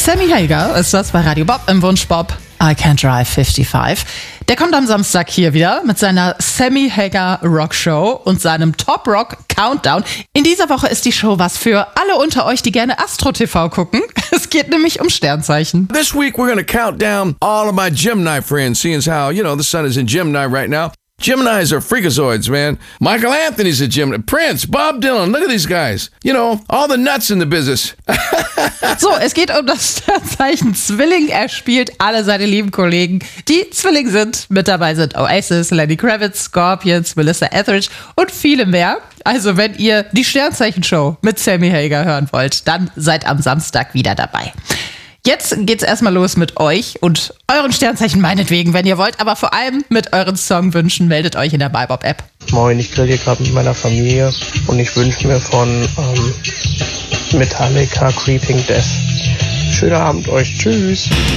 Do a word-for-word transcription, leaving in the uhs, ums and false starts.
Sammy Hagar ist das bei Radio Bob im Wunsch Bob I Can't Drive fünfundfünfzig. Der kommt am Samstag hier wieder mit seiner Sammy Hagar Rock Show und seinem Top Rock Countdown. In dieser Woche ist die Show was für alle unter euch, die gerne Astro T V gucken. Es geht nämlich um Sternzeichen. This week we're going to count down all of my Gemini friends, seeing as how, you know, the sun is in Gemini right now. Geminis are freakazoids, man. Michael Anthony's a Gemini. Prince, Bob Dylan, look at these guys. You know, all the nuts in the business. So, es geht um das Sternzeichen Zwilling. Er spielt alle seine lieben Kollegen, die Zwilling sind. Mit dabei sind Oasis, Lenny Kravitz, Scorpions, Melissa Etheridge und viele mehr. Also, wenn ihr die Sternzeichen-Show mit Sammy Hagar hören wollt, dann seid am Samstag wieder dabei. Jetzt geht's erstmal los mit euch und euren Sternzeichen meinetwegen, wenn ihr wollt, aber vor allem mit euren Songwünschen meldet euch in der MyBob-App. Moin, ich grill hier gerade mit meiner Familie und ich wünsche mir von ähm, Metallica Creeping Death. Schönen Abend euch, tschüss.